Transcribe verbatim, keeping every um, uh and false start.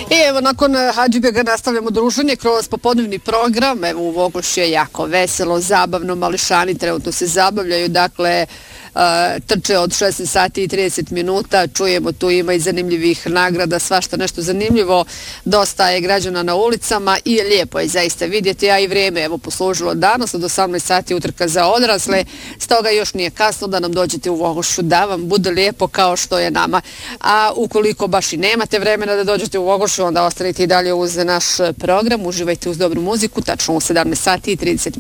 I evo, nakon Hadžibega nastavljamo druženje kroz popodnevni program. Evo, u Vogošću je jako veselo, zabavno, mališani trenutno se zabavljaju, dakle, uh, trče od šesnaest sati i trideset minuta, čujemo tu ima i zanimljivih nagrada, svašta nešto zanimljivo, dosta je građana na ulicama i lijepo je zaista vidjeti, a i vrijeme evo poslužilo danas od osamnaest sati utrka za odrasle, stoga još nije kasno da nam dođete u Vogošću, da vam bude lijepo kao što je nama. A ukoliko baš i nemate vremena da dođete u Vogošću, onda ostanite i dalje uz naš program, uživajte uz dobru muziku, tačno u sedamnaest sati i trideset